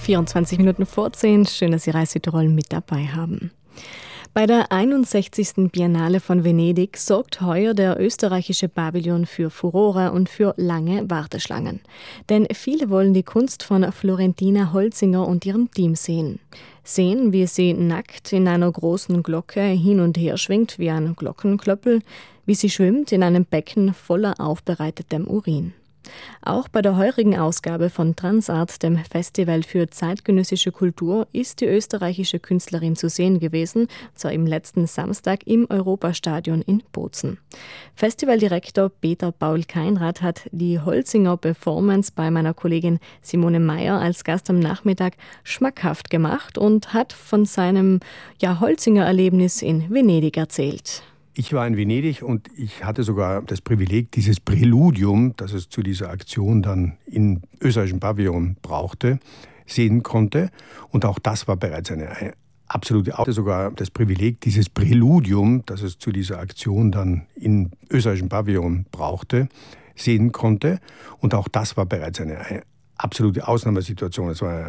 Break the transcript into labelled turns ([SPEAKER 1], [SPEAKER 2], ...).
[SPEAKER 1] 24 Minuten vor 10. Schön, dass Sie Reis Südtirol mit dabei haben. Bei der 61. Biennale von Venedig sorgt heuer der österreichische Pavillon für Furore und für lange Warteschlangen. Denn viele wollen die Kunst von Florentina Holzinger und ihrem Team sehen. Sehen, wie sie nackt in einer großen Glocke hin und her schwingt wie ein Glockenklöppel, wie sie schwimmt in einem Becken voller aufbereitetem Urin. Auch bei der heurigen Ausgabe von Transart, dem Festival für zeitgenössische Kultur, ist die österreichische Künstlerin zu sehen gewesen, zwar im letzten Samstag im Europastadion in Bozen. Festivaldirektor Peter Paul Keinrad hat die Holzinger Performance bei meiner Kollegin Simone Meyer als Gast am Nachmittag schmackhaft gemacht und hat von seinem Holzinger-Erlebnis in Venedig erzählt.
[SPEAKER 2] Ich war in Venedig und ich hatte sogar das Privileg, dieses Präludium, das es zu dieser Aktion dann im österreichischen Pavillon brauchte, sehen konnte. Und auch das war bereits eine absolute, sogar das Privileg, dieses Präludium, das es zu dieser Aktion dann im österreichischen Pavillon brauchte, sehen konnte. Und auch das war bereits eine absolute Ausnahmesituation. Es war